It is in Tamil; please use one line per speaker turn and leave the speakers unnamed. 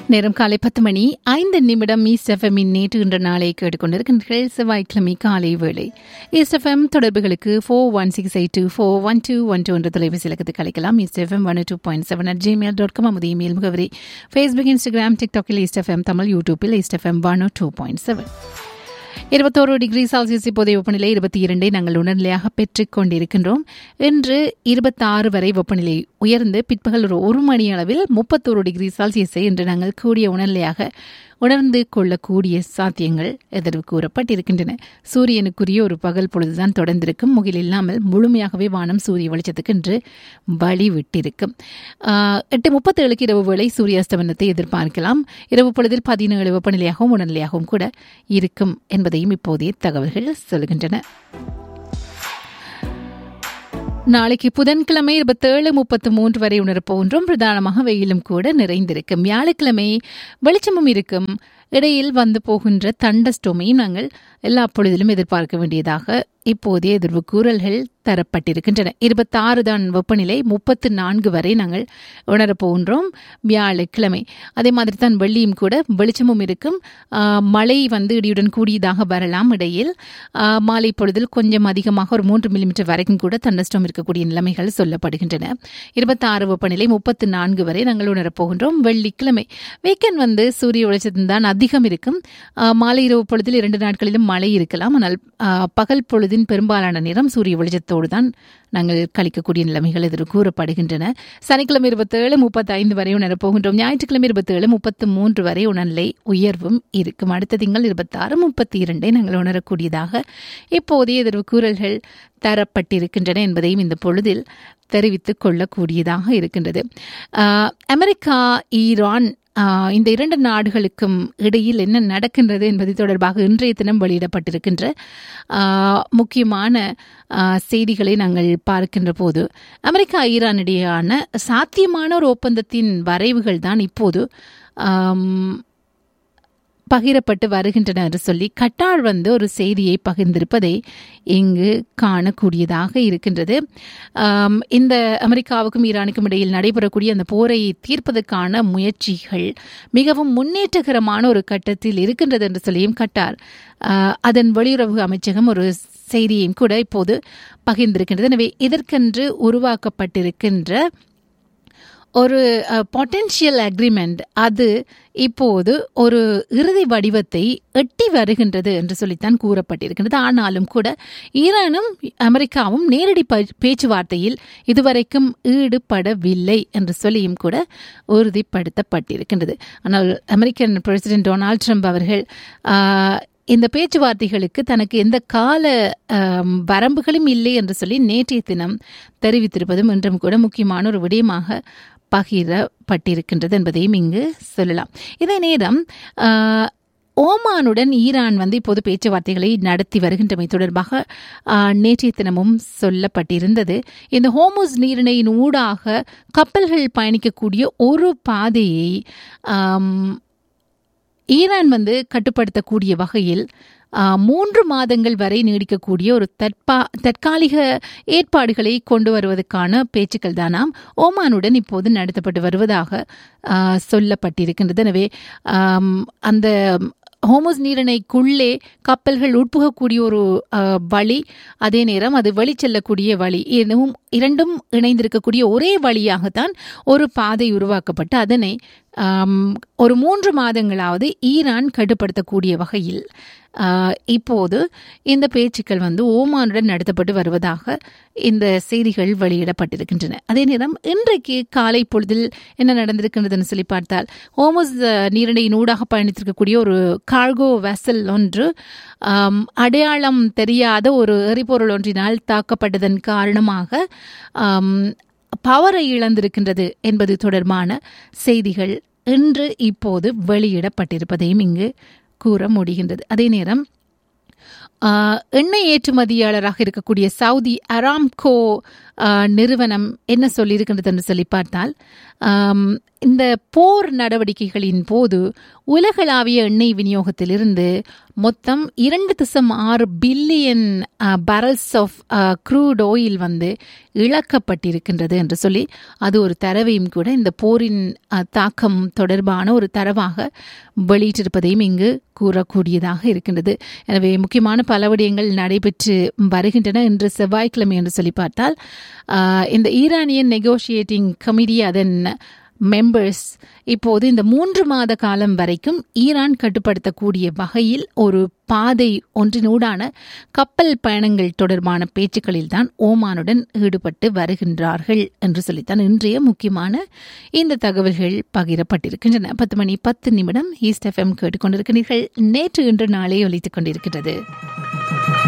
நேரம் காலை 10:05 ஈஸ்ட் எஃப்எம்மின் நேற்று இன்ற நாளை கேட்டுக்கொண்டிருக்கின்றீர்கள். செவ்வாய்க்கிழமை காலை வேளை. ஈஸ்ட் எஃப்எம் தொடர்புகளுக்கு 4168241212 என்ற தொலைபேசி இலக்கத்துக்கு அழைக்கலாம். ஈஸ்ட் எஃப்எம் 102.7 நமது இமெயில் முகவரி. Facebook, Instagram, டிக்டாக்கில் east FM Tamil, யூடியூப்பில் ஈஸ்ட் எஃப்எம் 102.7. 21 டிகிரி செல்சியஸ் இப்போதைய வெப்பநிலை 22 நாங்கள் உணர்நிலையாக பெற்றுக் கொண்டிருக்கின்றோம். இன்று 26 வரை வெப்பநிலை உயர்ந்து பிற்பகல் ஒரு மணி அளவில் 31 டிகிரி செல்சியஸை இன்று நாங்கள் கூடிய உணர்நிலையாக உணர்ந்து கொள்ளக்கூடிய சாத்தியங்கள் எதிர்வு கூறப்பட்டிருக்கின்றன. சூரியனுக்குரிய ஒரு பகல் பொழுதுதான் தொடர்ந்திருக்கும். முகில் இல்லாமல் முழுமையாகவே வானம் சூரிய வெளிச்சத்துக்கு இன்று வழிவிட்டிருக்கும். 8:37 இரவு வேளை சூரிய அஸ்தமனத்தை எதிர்பார்க்கலாம். இரவு பொழுதில் 17 வெப்பநிலையாகவும் உணர்நிலையாகவும் கூட இருக்கும் என்பதையும் இப்போதைய தகவல்கள் சொல்கின்றன. நாளைக்கு புதன்கிழமை 27:33 வரை உணரப்போன்றோம். பிரதானமாக வெயிலும் கூட நிறைந்திருக்கும். வியாழக்கிழமை வெளிச்சமும் இருக்கும். இடையில் வந்து போகின்ற தண்டஸ்டோமையும் நாங்கள் எல்லா பொழுதிலும் எதிர்பார்க்க வேண்டியதாக இப்போதைய எதிர்வு கூறல்கள் தரப்பட்டிருக்கின்றன. 26 தான் வெப்பநிலை, 34 வரை நாங்கள் உணரப்போகின்றோம் வியாழக்கிழமை. அதே மாதிரி தான் வெள்ளியும் கூட வெளிச்சமும் இருக்கும். மழை இடியுடன் கூடியதாக வரலாம். இடையில் மாலை பொழுதில் கொஞ்சம் அதிகமாக ஒரு 3 மில்லிமீட்டர் வரைக்கும் கூட தண்டஸ்டோம் இருக்கக்கூடிய நிலைமைகள் சொல்லப்படுகின்றன. 26 வெப்பநிலை, 34 வரை நாங்கள் உணரப்போகின்றோம் வெள்ளிக்கிழமை. வீக்கெண்ட் சூரிய வெளிச்சத்தின் தான் அதிகம் இருக்கும். மாலை இரவு பொழுதில் 2 நாட்களிலும் மழை இருக்கலாம். ஆனால் பகல் பொழுதின் பெரும்பாலான நேரம் சூரிய வெளிச்சத்தோடு தான் நாங்கள் கழிக்கக்கூடிய நிலைமைகள் எதிர்வு கூறப்படுகின்றன. சனிக்கிழமை 27:35 வரை உணரப்போகின்றோம். ஞாயிற்றுக்கிழமை 27:33 வரை உணர்நிலை உயர்வும் இருக்கும். அடுத்த திங்கள் 26:32 நாங்கள் உணரக்கூடியதாக இப்போதைய எதிர்வு கூறல்கள் தரப்பட்டிருக்கின்றன என்பதையும் இந்த பொழுதில் தெரிவித்துக் கொள்ளக்கூடியதாக இருக்கின்றது. அமெரிக்கா, ஈரான் இந்த 2 நாடுகளுக்கும் இடையில் என்ன நடக்கின்றது என்பது தொடர்பாக இன்றைய தினம் வெளியிடப்பட்டிருக்கின்ற முக்கியமான செய்திகளை நாங்கள் பார்க்கின்ற போது, அமெரிக்கா ஈரான் இடையேயான சாத்தியமான ஒரு ஒப்பந்தத்தின் வரைவுகள் தான் இப்போது பகிரப்பட்டு வருகின்றன என்று சொல்லி கட்டார் ஒரு செய்தியை பகிர்ந்திருப்பதை இங்கு காணக்கூடியதாக இருக்கின்றது. இந்த அமெரிக்காவுக்கும் ஈரானுக்கும் இடையில் நடைபெறக்கூடிய அந்த போரை தீர்ப்பதற்கான முயற்சிகள் மிகவும் முன்னேற்றகரமான ஒரு கட்டத்தில் இருக்கின்றது என்று சொல்லியும் கட்டார் அதன் வெளியுறவு அமைச்சகம் ஒரு செய்தியையும் கூட இப்போது பகிர்ந்திருக்கின்றது. எனவே இதற்கென்று உருவாக்கப்பட்டிருக்கின்ற ஒரு பொட்டென்ஷியல் அக்ரிமெண்ட் அது இப்போது ஒரு இறுதி வடிவத்தை எட்டி வருகின்றது என்று சொல்லித்தான் கூறப்பட்டிருக்கின்றது. ஆனாலும் கூட ஈரானும் அமெரிக்காவும் நேரடி பேச்சுவார்த்தையில் இதுவரைக்கும் ஈடுபடவில்லை என்று சொல்லியும் கூட உறுதிப்படுத்தப்பட்டிருக்கின்றது. ஆனால் அமெரிக்கன் பிரசிடென்ட் டொனால்ட் ட்ரம்ப் அவர்கள் இந்த பேச்சுவார்த்தைகளுக்கு தனக்கு எந்த கால வரம்புகளும் இல்லை என்று சொல்லி நேற்றைய தினம் தெரிவித்திருப்பதும் இன்றும் கூட முக்கியமான ஒரு விடயமாக பகிரப்பட்டிருக்கின்றது என்பதையும் இங்கு சொல்லலாம். இதே நேரம் ஓமானுடன் ஈரான் இப்போது பேச்சுவார்த்தைகளை நடத்தி வருகின்றமை தொடர்பாக நேற்றைய தினமும் சொல்லப்பட்டிருந்தது. இந்த ஹோர்முஸ் நீரிணையின் ஊடாக கப்பல்கள் பயணிக்கக்கூடிய ஒரு பாதையை ஈரான் கட்டுப்படுத்தக்கூடிய வகையில் 3 மாதங்கள் வரை நீடிக்கக்கூடிய ஒரு தற்காலிக ஏற்பாடுகளை கொண்டு வருவதற்கான பேச்சுக்கள் தானாம் ஓமானுடன் இப்போது நடத்தப்பட்டு வருவதாக சொல்லப்பட்டிருக்கின்றது. எனவே அந்த ஹோர்முஸ் நீரிணைக்குள்ளே கப்பல்கள் உட்புகக்கூடிய ஒரு வழி, அதே நேரம் அது வெளிச்செல்லக்கூடிய வழி, இரண்டும் இணைந்திருக்கக்கூடிய ஒரே வழியாகத்தான் ஒரு பாதை உருவாக்கப்பட்டு அதனை ஒரு 3 மாதங்களாவது ஈரான் கட்டுப்படுத்தக்கூடிய வகையில் இப்போது இந்த பேச்சுக்கள் ஓமானுடன் நடத்தப்பட்டு வருவதாக இந்த செய்திகள் வெளியிடப்பட்டிருக்கின்றன. அதே நேரம் இன்றைக்கு காலை பொழுதில் என்ன நடந்திருக்கின்றதுன்னு சொல்லி பார்த்தால், ஹோர்முஸ் நீரிணையின் ஊடாக பயணித்திருக்கக்கூடிய ஒரு கார்கோ வெசல் ஒன்று அடையாளம் தெரியாத ஒரு எரிபொருள் ஒன்றினால் தாக்கப்பட்டதன் காரணமாக பவரை இழந்திருக்கின்றது என்பது தொடர்பான செய்திகள் இன்று இப்போது வெளியிடப்பட்டிருப்பதையும் இங்கு கூற முடிகின்றது. அதே நேரம் எண்ணெய் ஏற்றுமதியாளராக இருக்கக்கூடிய சவுதி அராம்கோ நிறுவனம் என்ன சொல்லியிருக்கின்றது என்று சொல்லி பார்த்தால், இந்த போர் நடவடிக்கைகளின் போது உலகளாவிய எண்ணெய் விநியோகத்திலிருந்து மொத்தம் 2.6 billion barrels of crude oil இழக்கப்பட்டிருக்கின்றது என்று சொல்லி அது ஒரு தரவையும் கூட இந்த போரின் தாக்கம் தொடர்பான ஒரு தரவாக வெளியிட்டிருப்பதையும் இங்கு கூறக்கூடியதாக இருக்கின்றது. எனவே முக்கியமான பல விடயங்கள் நடைபெற்று வருகின்றன. இன்று செவ்வாய்க்கிழமை என்று சொல்லி பார்த்தால் இந்த ஈரானியன் நெகோஷியேட்டிங் கமிட்டி அதன் மெம்பர்ஸ் இப்போது இந்த 3 மாத காலம் வரைக்கும் ஈரான் கட்டுப்படுத்தக்கூடிய வகையில் ஒரு பாதை ஒன்றினூடான கப்பல் பயணங்கள் தொடர்பான பேச்சுக்களில் தான் ஓமானுடன் ஈடுபட்டு வருகின்றார்கள் என்று சொல்லித்தான் இன்றைய முக்கியமான இந்த தகவல்கள் பகிரப்பட்டிருக்கின்றன. 10 மணி 10 நிமிடம் ஈஸ்ட் எஃப்எம் கேட்டுக்கொண்டிருக்கிறீர்கள். நேற்று இன்று நாளே ஒலித்துக் கொண்டிருக்கிறது.